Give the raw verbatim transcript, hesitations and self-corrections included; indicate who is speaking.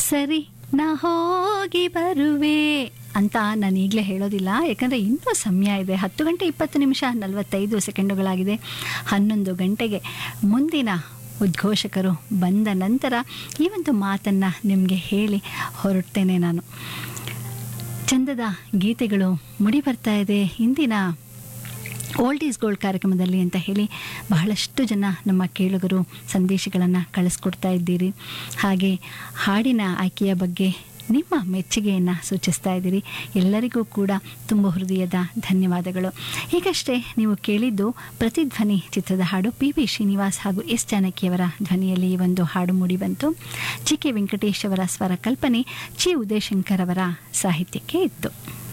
Speaker 1: ಸರಿ ನಾ ಹೋಗಿ ಬರುವೆ ಅಂತ ನಾನು ಈಗಲೇ ಹೇಳೋದಿಲ್ಲ, ಯಾಕಂದರೆ ಇನ್ನೂ ಸಮಯ ಇದೆ. ಹತ್ತು ಗಂಟೆ ಇಪ್ಪತ್ತು ನಿಮಿಷ ನಲವತ್ತೈದು ಸೆಕೆಂಡುಗಳಾಗಿದೆ. ಹನ್ನೊಂದು ಗಂಟೆಗೆ ಮುಂದಿನ ಉದ್ಘೋಷಕರು ಬಂದ ನಂತರ ಈ ಒಂದು ಮಾತನ್ನು ನಿಮಗೆ ಹೇಳಿ ಹೊರಡ್ತೇನೆ ನಾನು. ಚಂದದ ಗೀತೆಗಳು ಮುಡಿ ಬರ್ತಾ ಇದೆ ಇಂದಿನ ಓಲ್ಡ್ ಈಸ್ ಗೋಲ್ಡ್ ಕಾರ್ಯಕ್ರಮದಲ್ಲಿ ಅಂತ ಹೇಳಿ ಬಹಳಷ್ಟು ಜನ ನಮ್ಮ ಕೇಳುಗರು ಸಂದೇಶಗಳನ್ನು ಕಳಿಸ್ಕೊಡ್ತಾ ಇದ್ದೀರಿ. ಹಾಗೆ ಹಾಡಿನ ಆಯ್ಕೆಯ ಬಗ್ಗೆ ನಿಮ್ಮ ಮೆಚ್ಚುಗೆಯನ್ನು ಸೂಚಿಸ್ತಾ ಇದ್ದೀರಿ. ಎಲ್ಲರಿಗೂ ಕೂಡ ತುಂಬ ಹೃದಯದ ಧನ್ಯವಾದಗಳು. ಈಗಷ್ಟೇ ನೀವು ಕೇಳಿದ್ದು ಪ್ರತಿಧ್ವನಿ ಚಿತ್ರದ ಹಾಡು. ಪಿ ಬಿ ಶ್ರೀನಿವಾಸ್ ಹಾಗೂ ಎಸ್ ಜಾನಕಿಯವರ ಧ್ವನಿಯಲ್ಲಿ ಈ ಒಂದು ಹಾಡು ಮೂಡಿ ಬಂತು. ಜಿ ಕೆ ವೆಂಕಟೇಶ್ ಅವರ ಸ್ವರ ಕಲ್ಪನೆ, ಚಿ ಉದಯಶಂಕರ್ ಅವರ ಸಾಹಿತ್ಯಕ್ಕೆ ಇತ್ತು.